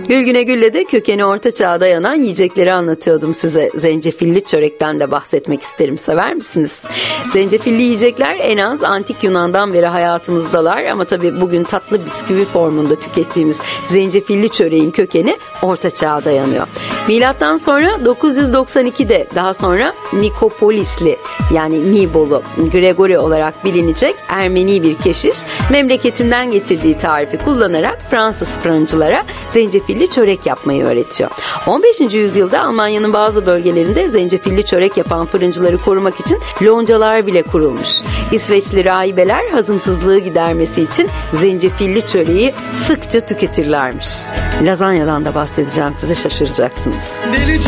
Gülgüne Gül'le de kökeni Orta Çağ'a dayanan yiyecekleri anlatıyordum size. Zencefilli çörekten de bahsetmek isterim. Sever misiniz? Zencefilli yiyecekler en az antik Yunan'dan beri hayatımızdalar ama tabii bugün tatlı bisküvi formunda tükettiğimiz zencefilli çöreğin kökeni Orta Çağ'a dayanıyor. Milattan sonra 992'de daha sonra Nikopolisli yani Nibolu Gregory olarak bilinecek Ermeni bir keşiş memleketinden getirdiği tarifi kullanarak Fransız fırıncılara zencefilli çörek yapmayı öğretiyor. 15. yüzyılda Almanya'nın bazı bölgelerinde zencefilli çörek yapan fırıncıları korumak için loncalar bile kurulmuş. İsveçli rahibeler hazımsızlığı gidermesi için zencefilli çöreği sıkça tüketirlermiş. Lazanyadan da bahsedeceğim, size şaşıracaksınız. Delice